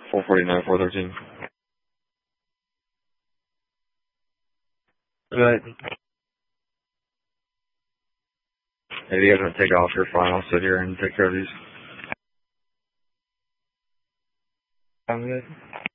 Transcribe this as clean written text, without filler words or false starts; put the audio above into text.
449, 413. Good. Maybe you guys want to take off your fine. I'll sit here and take care of these. Sound good?